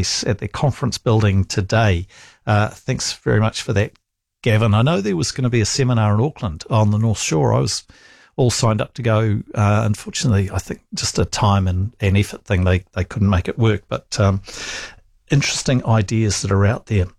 space at their conference building today. Thanks very much for that, Gavin. I know there was going to be a seminar in Auckland on the North Shore. I was all signed up to go. Unfortunately, I think just a time and effort thing, they couldn't make it work. But interesting ideas that are out there.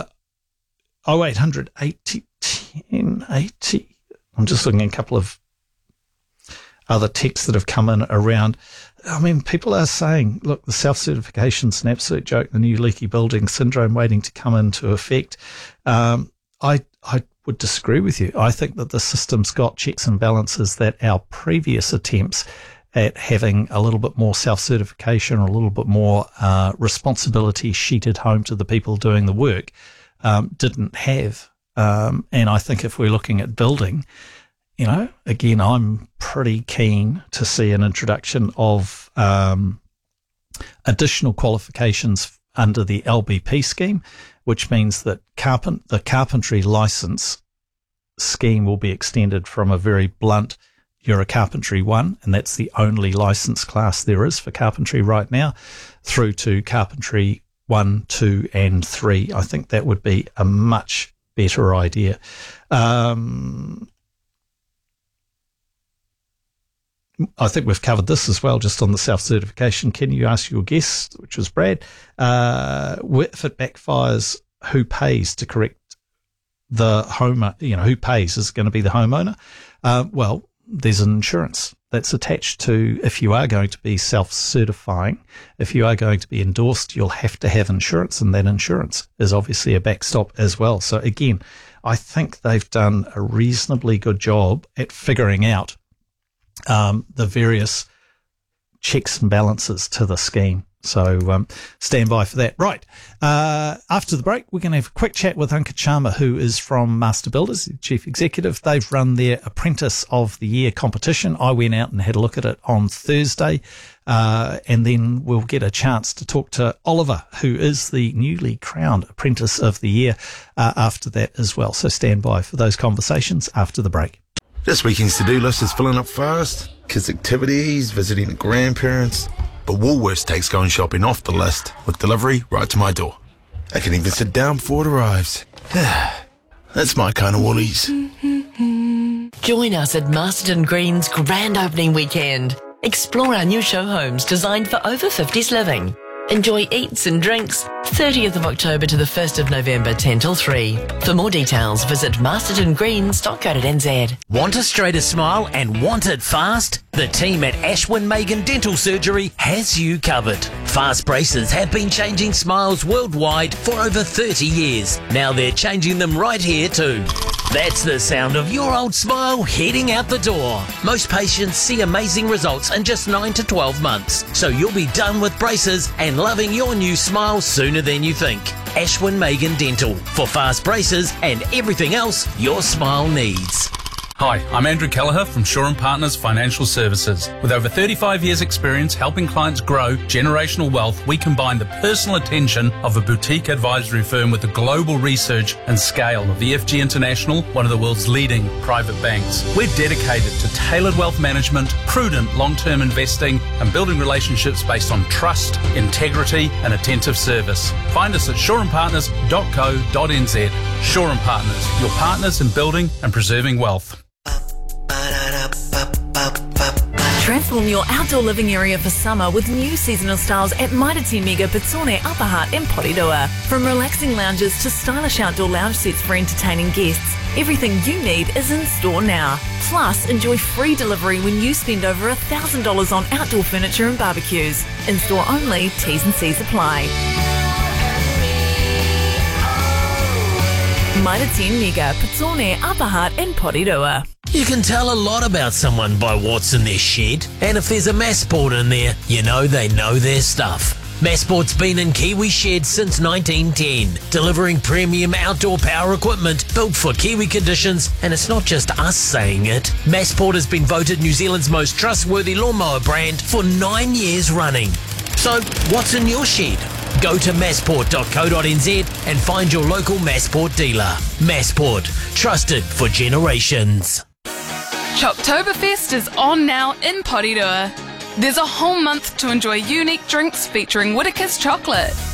0800 80 10 80. I'm just looking at a couple of other texts that have come in around. I mean, people are saying, look, the self-certification's an absolute joke, the new leaky building syndrome waiting to come into effect. I would disagree with you. I think that the system's got checks and balances that our previous attempts at having a little bit more self-certification or a little bit more responsibility sheeted home to the people doing the work didn't have. And I think if we're looking at building, you know, again, I'm pretty keen to see an introduction of additional qualifications under the LBP scheme, which means that the carpentry license scheme will be extended from a very blunt, you're a carpentry 1, and that's the only license class there is for carpentry right now, through to carpentry 1, 2, and 3. I think that would be a much better idea. I think we've covered this as well, just on the self-certification. Can you ask your guest, which was Brad, if it backfires, who pays to correct the homeowner? You know, who pays? Is it going to be the homeowner? Well, there's an insurance that's attached to, if you are going to be self-certifying, if you are going to be endorsed, you'll have to have insurance, and that insurance is obviously a backstop as well. So again, I think they've done a reasonably good job at figuring out the various checks and balances to the scheme. So stand by for that. Right. After the break, we're going to have a quick chat with Anka Sharma, who is from Master Builders, the Chief Executive. They've run their Apprentice of the Year competition. I went out and had a look at it on Thursday. And then we'll get a chance to talk to Oliver, who is the newly crowned Apprentice of the Year, after that as well. So stand by for those conversations after the break. This weekend's to-do list is filling up fast. Kids' activities, visiting the grandparents. But Woolworths takes going shopping off the list, with delivery right to my door. I can even sit down before it arrives. That's my kind of Woolies. Join us at Masterton Green's grand opening weekend. Explore our new show homes designed for over 50s living. Enjoy eats and drinks 30th of October to the 1st of November, 10 till 3. For more details, visit mastertongreens.co.nz. Want a straighter smile and want it fast? The team at Ashwin Megan Dental Surgery has you covered. Fast braces have been changing smiles worldwide for over 30 years. Now they're changing them right here too. That's the sound of your old smile heading out the door. Most patients see amazing results in just 9 to 12 months. So you'll be done with braces and loving your new smile sooner than you think. Ashwin Megan Dental, for fast braces and everything else your smile needs. Hi, I'm Andrew Kelleher from Shaw & Partners Financial Services. With over 35 years' experience helping clients grow generational wealth, we combine the personal attention of a boutique advisory firm with the global research and scale of EFG International, one of the world's leading private banks. We're dedicated to tailored wealth management, prudent long-term investing, and building relationships based on trust, integrity, and attentive service. Find us at shawandpartners.co.nz. Shaw & Partners, your partners in building and preserving wealth. Transform your outdoor living area for summer with new seasonal styles at Mairiti Mega Pitone, Upper Hutt and Porirua. From relaxing lounges to stylish outdoor lounge sets for entertaining guests, everything you need is in store now. Plus, enjoy free delivery when you spend over $1,000 on outdoor furniture and barbecues. In store only, T's and C's apply. Mairiti Mega Pitone, Upper Hutt and Porirua. You can tell a lot about someone by what's in their shed, and if there's a Massport in there, you know they know their stuff. Massport's been in Kiwi sheds since 1910, delivering premium outdoor power equipment built for Kiwi conditions, and it's not just us saying it. Massport has been voted New Zealand's most trustworthy lawnmower brand for 9 years running. So, what's in your shed? Go to massport.co.nz and find your local Massport dealer. Massport, trusted for generations. Choctoberfest is on now in Porirua. There's a whole month to enjoy unique drinks featuring Whittaker's chocolate,